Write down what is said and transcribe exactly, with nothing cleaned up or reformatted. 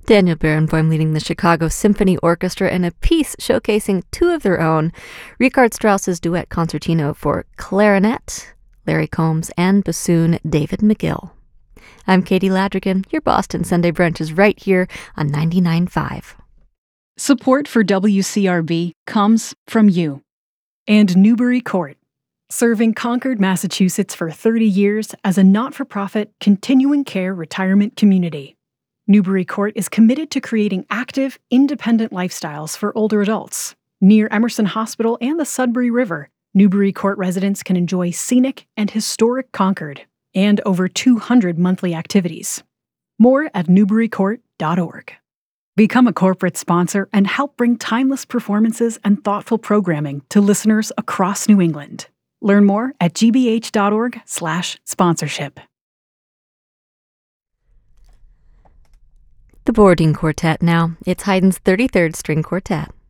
Daniel Barenboim leading the Chicago Symphony Orchestra in a piece showcasing two of their own, Richard Strauss's duet concertino for clarinet, Larry Combs, and bassoon David McGill. I'm Katie Ladrigan. Your Boston Sunday Brunch is right here on ninety-nine point five. Support for W C R B comes from you and Newbury Court, serving Concord, Massachusetts for thirty years as a not-for-profit continuing care retirement community. Newbury Court is committed to creating active, independent lifestyles for older adults. Near Emerson Hospital and the Sudbury River, Newbury Court residents can enjoy scenic and historic Concord and over two hundred monthly activities. More at newbury court dot org. Become a corporate sponsor and help bring timeless performances and thoughtful programming to listeners across New England. Learn more at g b h dot org slash sponsorship. The Borodin Quartet now. It's Haydn's thirty-third String Quartet.